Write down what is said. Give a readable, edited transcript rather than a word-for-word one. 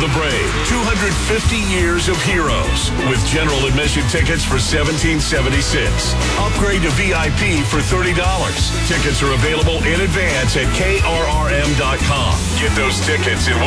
the Brave. 250 years of heroes with general admission tickets for $17.76. Upgrade to VIP for $30. Tickets are available in advance at krrm.com. Get those tickets in